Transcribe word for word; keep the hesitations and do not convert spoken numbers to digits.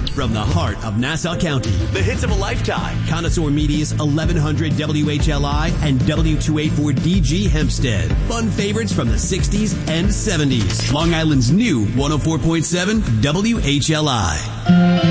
from the heart of Nassau County. The hits of a lifetime. Connoisseur Media's eleven hundred W H L I and W two eighty-four D G Hempstead. Fun favorites from the sixties and seventies. Long Island's new one oh four point seven W H L I.